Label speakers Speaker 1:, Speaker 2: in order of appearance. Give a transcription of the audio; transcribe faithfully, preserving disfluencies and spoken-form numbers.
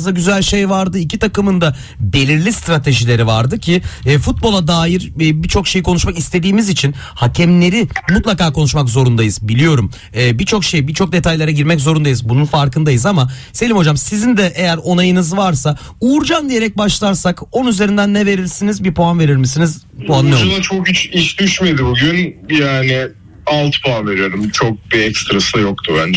Speaker 1: fazla güzel şey vardı. İki takımın da belirli stratejileri vardı ki e, futbola dair e, birçok şey konuşmak istediğimiz için hakemleri mutlaka konuşmak zorundayız. Biliyorum. E, birçok şey, birçok detaylara girmek zorundayız. Bunun farkındayız ama Selim hocam, sizin de eğer onayınız varsa Uğurcan diyerek başlarsak on üzerinden ne verirsiniz? Bir puan verir misiniz? Puan ne olur?
Speaker 2: Uğurcan'a çok hiç iş düşmedi bugün. Yani altı puan veriyorum. Çok bir ekstrası yoktu bence.